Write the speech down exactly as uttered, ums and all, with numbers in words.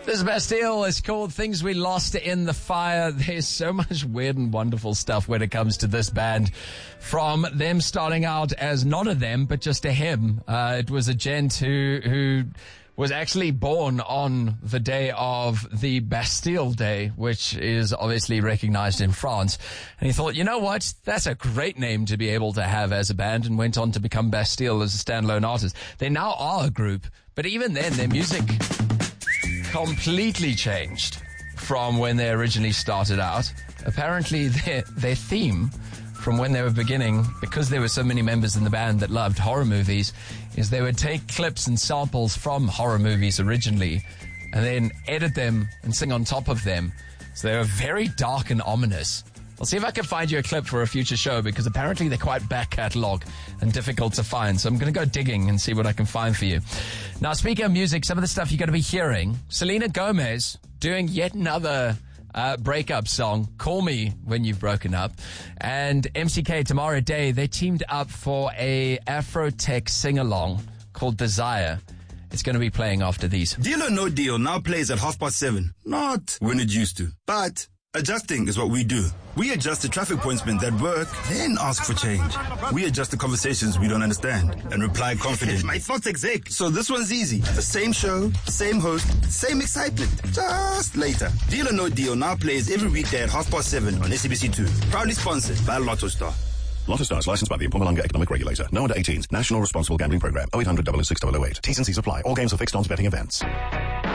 This Bastille is called Things We Lost in the Fire. There's so much weird and wonderful stuff when it comes to this band. From them starting out as not a them, but just a him. Uh, it was a gent who, who was actually born on the day of the Bastille Day, which is obviously recognized in France. And he thought, you know what? That's a great name to be able to have as a band, and went on to become Bastille as a standalone artist. They now are a group, but even then, their music completely changed from when they originally started out. Apparently, their, their theme from when they were beginning, because there were so many members in the band that loved horror movies, is they would take clips and samples from horror movies originally and then edit them and sing on top of them. So they were very dark and ominous. I'll see if I can find you a clip for a future show, because apparently they're quite back catalog and difficult to find. So I'm going to go digging and see what I can find for you. Now, speaking of music, some of the stuff you're going to be hearing, Selena Gomez doing yet another uh, breakup song, Call Me When You've Broken Up. And M C K, Tamara Day, they teamed up for a Afro-tech sing-along called Desire. It's going to be playing after these. Deal or No Deal now plays at half past seven. Not when it used to, but adjusting is what we do. We adjust the traffic pointsmen that work, then ask for change. We adjust the conversations we don't understand and reply confidently. My thoughts exec. So this one's easy. The same show, same host, same excitement. Just later. Deal or No Deal now plays every weekday at half past seven on S A B C two. Proudly sponsored by Lotto Star. Lotto Star is licensed by the Mpumalanga Economic Regulator. No under eighteens. National Responsible Gambling Program. oh eight hundred, double oh six, double oh eight. T's and C's apply. All games are fixed odds betting events.